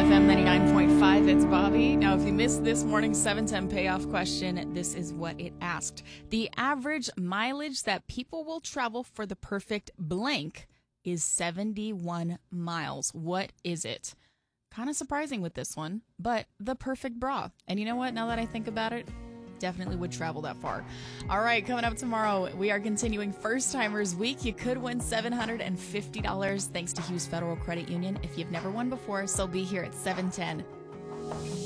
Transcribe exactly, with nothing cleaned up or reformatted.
F M ninety-nine point five. It's Bobby. Now, if you missed this morning's seven ten payoff question, this is what it asked. The average mileage that people will travel for the perfect blank is seventy-one miles. What is it? Kind of surprising with this one, but the perfect bra. And you know what? Now that I think about it, definitely would travel that far. All right, coming up tomorrow, we are continuing First Timers Week. You could win seven hundred fifty dollars thanks to Hughes Federal Credit Union if you've never won before, so be here at seven ten.